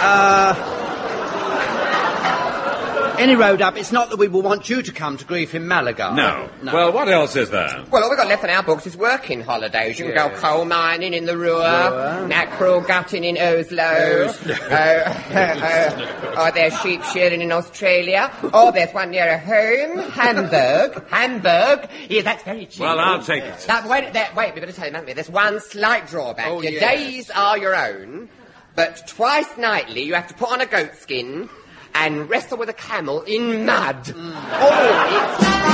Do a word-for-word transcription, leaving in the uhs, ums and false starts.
Uh... Any road up, it's not that we will want you to come to grief in Malaga. No. no. Well, what else is there? Well, all we've got left in our books is working holidays. You can Yeah. go coal mining in the Ruhr, mackerel gutting in Oslo, Oslo. uh, uh, uh, or there's sheep shearing in Australia, or there's one near home, Hamburg. Hamburg? Yeah, that's very cheap. Well, I'll take it. That, wait, that, wait, we've got to tell you, haven't we? There's one slight drawback. Oh, Your yes. days are your own, but twice nightly you have to put on a goat skin and wrestle with a camel in mud. Mm. Oh, it's